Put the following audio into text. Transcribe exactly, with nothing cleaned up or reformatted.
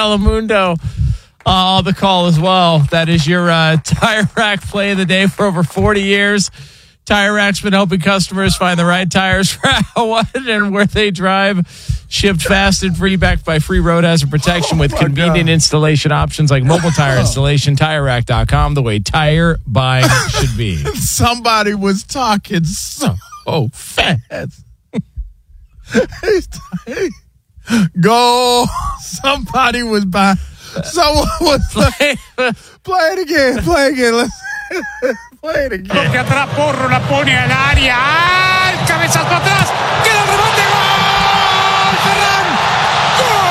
Telemundo uh, on the call as well. That is your uh, Tire Rack play of the day for over forty years. Tire Rack's been helping customers find the right tires for how, what, and where they drive. Shipped fast and free, backed by free road hazard protection with Oh, convenient God. installation options like mobile tire installation. Tire Rack dot com, the way tire buying should be. Somebody was talking so fast. Go. Somebody was by. Someone was play, play it again. Play it again. Let's play it again. Che tra Porro la pone all'aria. Ah, il cabezazo atrás.